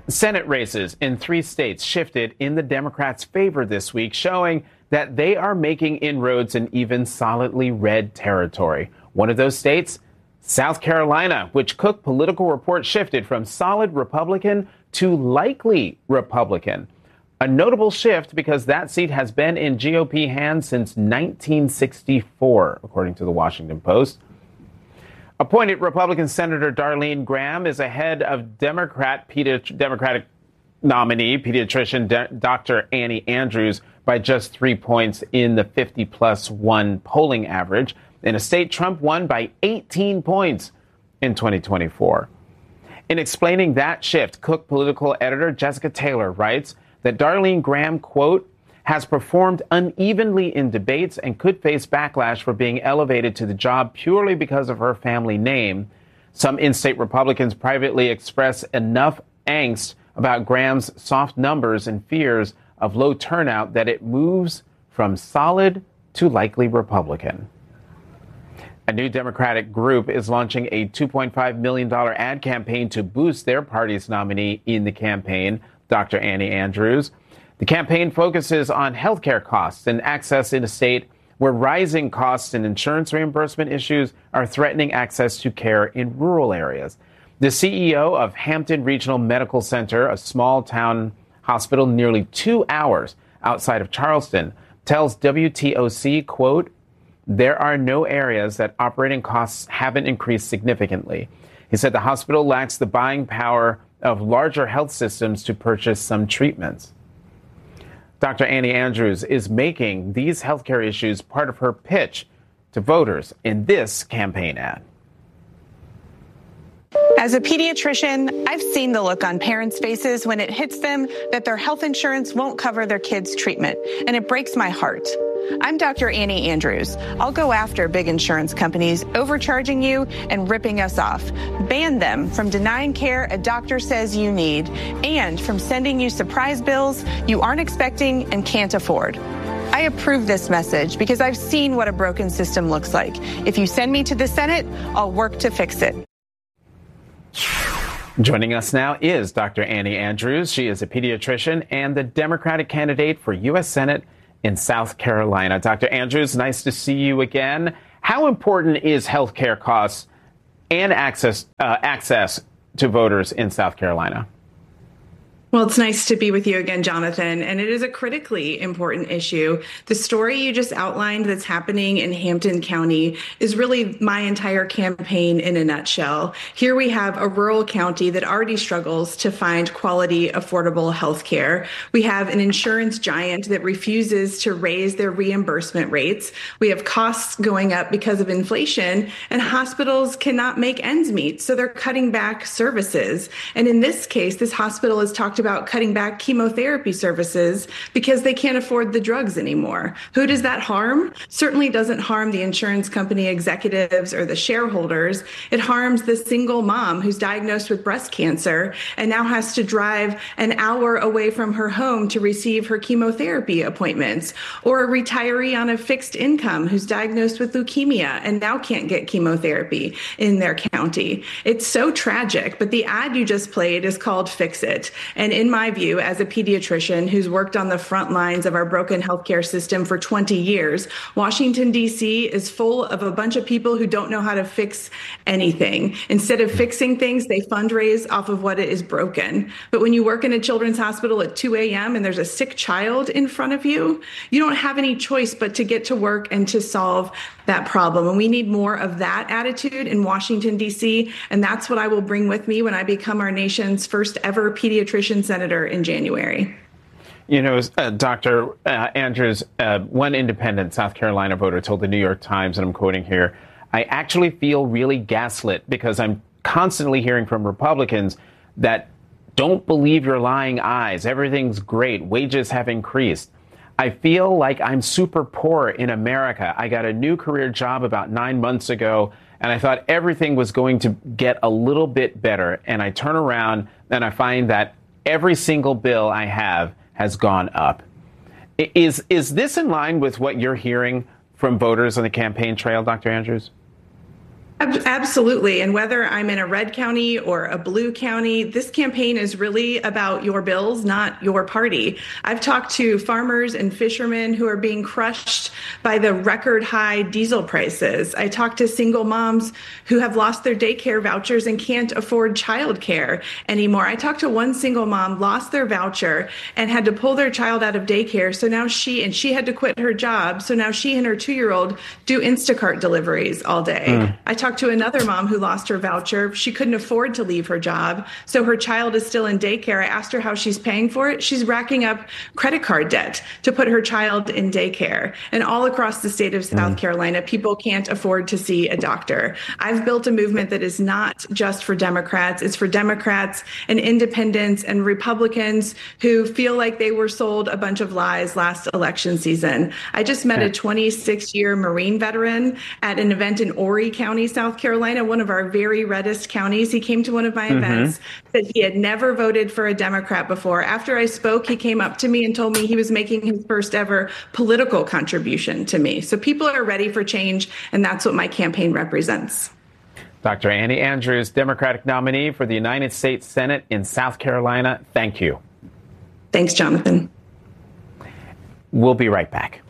Senate races in 3 states shifted in the Democrats' favor this week, showing that they are making inroads in even solidly red territory. One of those states, South Carolina, which Cook Political Report shifted from solid Republican to likely Republican. A notable shift because that seat has been in GOP hands since 1964, according to the Washington Post. Appointed Republican Senator Darlene Graham is ahead of Democratic nominee, pediatrician Dr. Annie Andrews, by just 3 points in the 50+1 polling average, in a state Trump won by 18 points in 2024. In explaining that shift, Cook political editor Jessica Taylor writes that Darlene Graham, quote, has performed unevenly in debates and could face backlash for being elevated to the job purely because of her family name. Some in-state Republicans privately express enough angst about Graham's soft numbers and fears of low turnout that it moves from solid to likely Republican. A new Democratic group is launching a $2.5 million ad campaign to boost their party's nominee in the campaign, Dr. Annie Andrews. The campaign focuses on health care costs and access in a state where rising costs and insurance reimbursement issues are threatening access to care in rural areas. The CEO of Hampton Regional Medical Center, a small town hospital nearly 2 hours outside of Charleston, tells WTOC, quote, there are no areas that operating costs haven't increased significantly. He said the hospital lacks the buying power of larger health systems to purchase some treatments. Dr. Annie Andrews is making these healthcare issues part of her pitch to voters in this campaign ad. As a pediatrician, I've seen the look on parents' faces when it hits them that their health insurance won't cover their kids' treatment, and it breaks my heart. I'm Dr. Annie Andrews. I'll go after big insurance companies overcharging you and ripping us off. Ban them from denying care a doctor says you need and from sending you surprise bills you aren't expecting and can't afford. I approve this message because I've seen what a broken system looks like. If you send me to the Senate, I'll work to fix it. Joining us now is Dr. Annie Andrews. She is a pediatrician and the Democratic candidate for U.S. Senate in South Carolina. Dr. Andrews, nice to see you again. How important is health care costs and access to voters in South Carolina? Well, it's nice to be with you again, Jonathan, and it is a critically important issue. The story you just outlined that's happening in Hampton County is really my entire campaign in a nutshell. Here we have a rural county that already struggles to find quality, affordable health care. We have an insurance giant that refuses to raise their reimbursement rates. We have costs going up because of inflation, and hospitals cannot make ends meet, so they're cutting back services. And in this case, this hospital has talked about cutting back chemotherapy services because they can't afford the drugs anymore. Who does that harm? Certainly doesn't harm the insurance company executives or the shareholders. It harms the single mom who's diagnosed with breast cancer and now has to drive an hour away from her home to receive her chemotherapy appointments, or a retiree on a fixed income who's diagnosed with leukemia and now can't get chemotherapy in their county. It's so tragic, but the ad you just played is called Fix It. And in my view, as a pediatrician who's worked on the front lines of our broken healthcare system for 20 years, Washington, D.C. is full of a bunch of people who don't know how to fix anything. Instead of fixing things, they fundraise off of what is broken. But when you work in a children's hospital at 2 a.m. and there's a sick child in front of you, you don't have any choice but to get to work and to solve that problem. And we need more of that attitude in Washington, D.C. And that's what I will bring with me when I become our nation's first ever pediatrician senator in January. You know, Dr. Andrews, one independent South Carolina voter told the New York Times, and I'm quoting here, I actually feel really gaslit because I'm constantly hearing from Republicans that don't believe your lying eyes. Everything's great. Wages have increased. I feel like I'm super poor in America. I got a new career job about 9 months ago, and I thought everything was going to get a little bit better. And I turn around and I find that every single bill I have has gone up. Is this in line with what you're hearing from voters on the campaign trail, Dr. Andrews? Absolutely. And whether I'm in a red county or a blue county, this campaign is really about your bills, not your party. I've talked to farmers and fishermen who are being crushed by the record high diesel prices. I talked to single moms who have lost their daycare vouchers and can't afford childcare anymore. I talked to one single mom, lost their voucher and had to pull their child out of daycare. So now she had to quit her job. So now she and her 2-year-old do Instacart deliveries all day. I talked to another mom who lost her voucher. She couldn't afford to leave her job, so her child is still in daycare. I asked her how she's paying for it. She's racking up credit card debt to put her child in daycare. And all across the state of South Carolina, people can't afford to see a doctor. I've built a movement that is not just for Democrats. It's for Democrats and independents and Republicans who feel like they were sold a bunch of lies last election season. I just met a 26-year Marine veteran at an event in Horry County, South Carolina, one of our very reddest counties. He came to one of my events, said he had never voted for a Democrat before. After I spoke, he came up to me and told me he was making his first ever political contribution to me. So people are ready for change, and that's what my campaign represents. Dr. Annie Andrews, Democratic nominee for the United States Senate in South Carolina. Thank you. Thanks, Jonathan. We'll be right back.